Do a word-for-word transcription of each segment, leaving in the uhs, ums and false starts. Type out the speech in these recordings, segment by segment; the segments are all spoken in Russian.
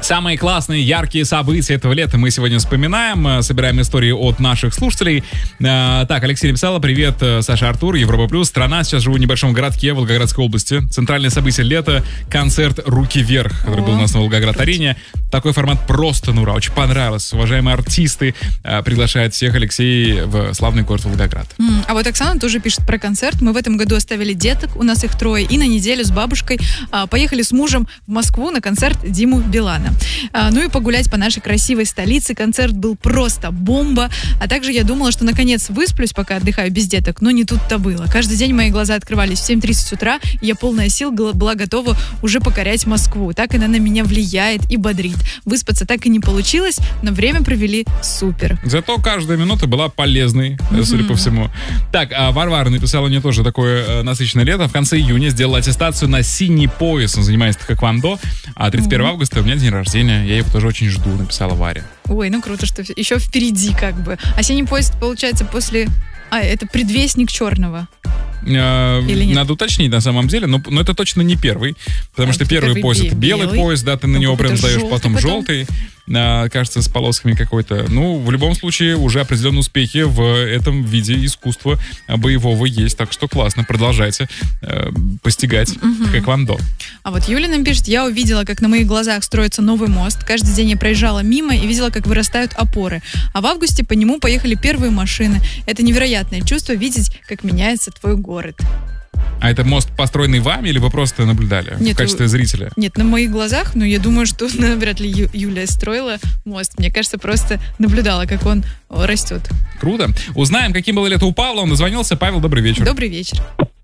Самые классные, яркие события этого лета мы сегодня вспоминаем, собираем истории от наших слушателей. Так, Алексей написала: привет, Саша, Артур, Европа Плюс. Страна, сейчас живу в небольшом городке Волгоградской области. Центральное событие лета — концерт «Руки вверх», который О, был у нас на Волгоград-арене. Такой формат просто на ура, очень понравился. Уважаемые артисты, приглашает всех Алексей в славный город Волгоград. Mm, а вот Оксана тоже пишет про концерт. Мы в этом году оставили деток, у нас их трое, и на неделю с бабушкой а, поехали с мужем в Москву на концерт Диму Билана. А, ну и погулять по нашей красивой столице. Концерт был просто бомба. А также я думала, что наконец высплюсь, пока отдыхаю без деток, но не тут-то было. Каждый день мои глаза открывались в семь тридцать утра, и я полная сил была готова уже покорять Москву. Так она на меня влияет и бодрит. Выспаться так и не получилось, но время провели супер. Зато каждая минута была полезной, mm-hmm. судя по всему. Так, а Варвара написала мне тоже такое э, насыщенное лето. В конце июня сделала аттестацию на синий пояс. Он занимается тэквондо. А тридцать первого mm-hmm. августа у меня день рождения. Я его тоже очень жду, написала Варя. Ой, ну круто, что еще впереди как бы. А синий пояс, получается, после... А, это предвестник черного. Надо уточнить на самом деле, но, но это точно не первый, потому а что первый, первый пояс — это белый, белый пояс, да, ты на него прям сдаешь, потом, потом желтый, а, кажется, с полосками какой-то. Ну, в любом случае, уже определенные успехи в этом виде искусства боевого есть, так что классно, продолжайте э, постигать угу. тэквондо. А вот Юля нам пишет: я увидела, как на моих глазах строится новый мост, каждый день я проезжала мимо и видела, как вырастают опоры, а в августе по нему поехали первые машины. Это невероятное чувство — видеть, как меняется твой город. А это мост, построенный вами, или вы просто наблюдали нет, в качестве зрителя? Нет, на моих глазах, но я думаю, что вряд ли Ю- Юля строила мост. Мне кажется, просто наблюдала, как он растет. Круто. Узнаем, каким было лето у Павла. Он дозвонился. Павел, добрый вечер. Добрый вечер.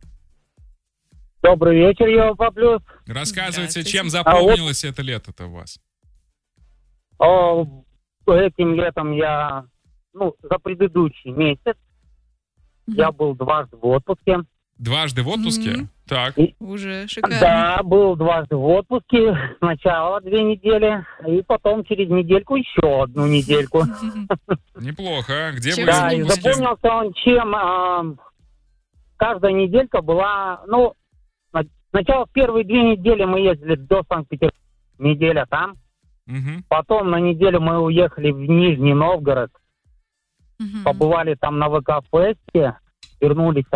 Добрый вечер, Европа Плюс. Рассказывайте, чем запомнилось а вот... это лето-то у вас? О, этим летом я, ну, за предыдущий месяц mm-hmm. я был дважды в отпуске. Дважды в отпуске? Mm-hmm. Так. И, Уже шикарно. Да, был дважды в отпуске. Сначала две недели, и потом через недельку еще одну недельку. Неплохо. Где вы? Да, и запомнился он чем... А, каждая неделька была... Ну, сначала в первые две недели мы ездили до Санкт-Петербурга. Неделя там. Угу. Потом на неделю мы уехали в Нижний Новгород. Угу. Побывали там на ВК-фесте. Вернулись